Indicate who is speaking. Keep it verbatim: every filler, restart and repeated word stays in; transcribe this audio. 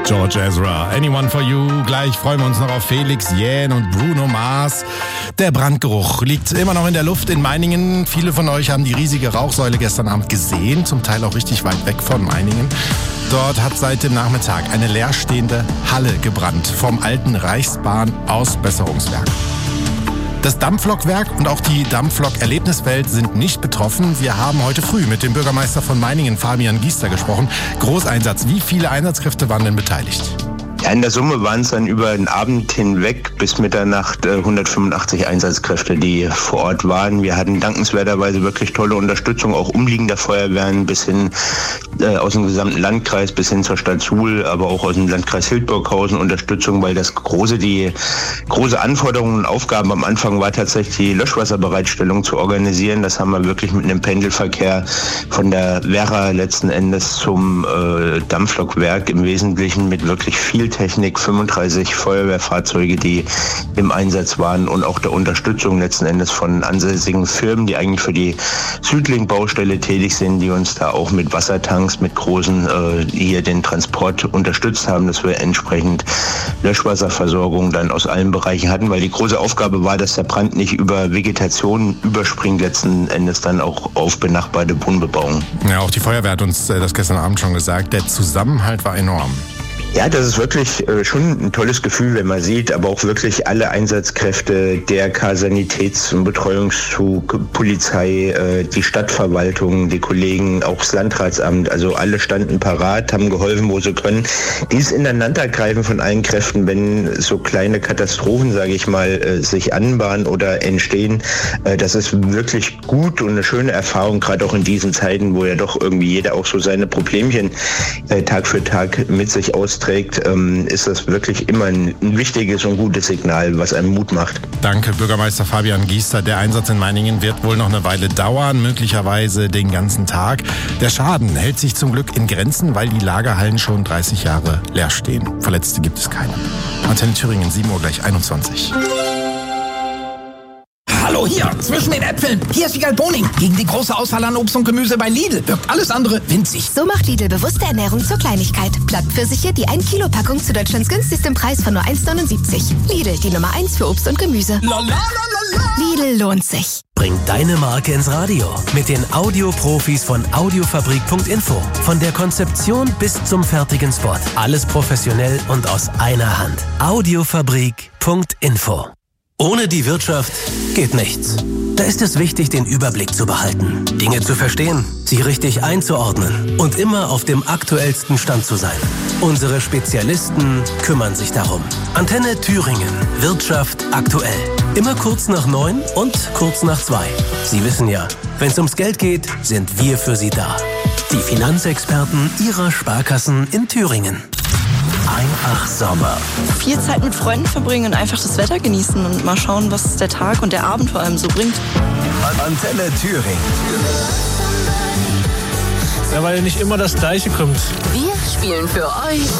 Speaker 1: George Ezra, Anyone for You. Gleich freuen wir uns noch auf Felix Jähn und Bruno Mars. Der Brandgeruch liegt immer noch in der Luft in Meiningen. Viele von euch haben die riesige Rauchsäule gestern Abend gesehen, zum Teil auch richtig weit weg von Meiningen. Dort hat seit dem Nachmittag eine leerstehende Halle gebrannt vom alten Reichsbahn-Ausbesserungswerk. Das Dampflokwerk und auch die Dampflok-Erlebniswelt sind nicht betroffen. Wir haben heute früh mit dem Bürgermeister von Meiningen, Fabian Giester, gesprochen. Großeinsatz. Wie viele Einsatzkräfte waren denn beteiligt?
Speaker 2: Ja, in der Summe waren es dann über den Abend hinweg bis Mitternacht äh, hundertfünfundachtzig Einsatzkräfte, die vor Ort waren. Wir hatten dankenswerterweise wirklich tolle Unterstützung, auch umliegender Feuerwehren bis hin äh, aus dem gesamten Landkreis, bis hin zur Stadt Suhl, aber auch aus dem Landkreis Hildburghausen Unterstützung, weil das große, die große Anforderungen und Aufgaben am Anfang war tatsächlich die Löschwasserbereitstellung zu organisieren. Das haben wir wirklich mit einem Pendelverkehr von der Werra letzten Endes zum äh, Dampflokwerk im Wesentlichen mit wirklich viel Technik, fünfunddreißig Feuerwehrfahrzeuge, die im Einsatz waren und auch der Unterstützung letzten Endes von ansässigen Firmen, die eigentlich für die Südlink-Baustelle tätig sind, die uns da auch mit Wassertanks, mit großen äh, hier den Transport unterstützt haben, dass wir entsprechend Löschwasserversorgung dann aus allen Bereichen hatten, weil die große Aufgabe war, dass der Brand nicht über Vegetation überspringt, letzten Endes dann auch auf benachbarte Wohnbebauung.
Speaker 1: Ja, auch die Feuerwehr hat uns äh, das gestern Abend schon gesagt, der Zusammenhalt war enorm.
Speaker 2: Ja, das ist wirklich äh, schon ein tolles Gefühl, wenn man sieht, aber auch wirklich alle Einsatzkräfte, D R K, Sanitäts- und Betreuungszug, Polizei, äh, die Stadtverwaltung, die Kollegen, auch das Landratsamt, also alle standen parat, haben geholfen, wo sie können. Dieses Ineinandergreifen von allen Kräften, wenn so kleine Katastrophen, sage ich mal, äh, sich anbahnen oder entstehen, äh, das ist wirklich gut und eine schöne Erfahrung, gerade auch in diesen Zeiten, wo ja doch irgendwie jeder auch so seine Problemchen äh, Tag für Tag mit sich austrägt. Trägt, ähm, ist das wirklich immer ein, ein wichtiges und gutes Signal, was einem Mut macht.
Speaker 1: Danke, Bürgermeister Fabian Giester. Der Einsatz in Meiningen wird wohl noch eine Weile dauern, möglicherweise den ganzen Tag. Der Schaden hält sich zum Glück in Grenzen, weil die Lagerhallen schon dreißig Jahre leer stehen. Verletzte gibt es keine. Antenne Thüringen, sieben Uhr gleich einundzwanzig.
Speaker 3: Hallo, hier, zwischen den Äpfeln. Hier ist Wiegald Boning. Gegen die große Auswahl an Obst und Gemüse bei Lidl wirkt alles andere winzig.
Speaker 4: So macht Lidl bewusste Ernährung zur Kleinigkeit. Plattpfirsiche, die ein Kilo Packung zu Deutschlands günstigstem Preis von nur eins neunundsiebzig. Lidl, die Nummer eins für Obst und Gemüse.
Speaker 3: La, la, la, la, la.
Speaker 4: Lidl lohnt sich.
Speaker 5: Bring deine Marke ins Radio mit den Audioprofis von Audiofabrik Punkt info. Von der Konzeption bis zum fertigen Spot. Alles professionell und aus einer Hand. Audiofabrik Punkt info. Ohne die Wirtschaft geht nichts. Da ist es wichtig, den Überblick zu behalten, Dinge zu verstehen, sie richtig einzuordnen und immer auf dem aktuellsten Stand zu sein. Unsere Spezialisten kümmern sich darum. Antenne Thüringen. Wirtschaft aktuell. Immer kurz nach neun und kurz nach zwei. Sie wissen ja, wenn es ums Geld geht, sind wir für Sie da. Die Finanzexperten Ihrer Sparkassen in Thüringen. Einfach Sommer.
Speaker 6: Viel Zeit mit Freunden verbringen und einfach das Wetter genießen und mal schauen, was der Tag und der Abend vor allem so bringt.
Speaker 5: Antenne Thüringen.
Speaker 7: Ja, weil nicht immer das Gleiche kommt.
Speaker 8: Wir spielen für euch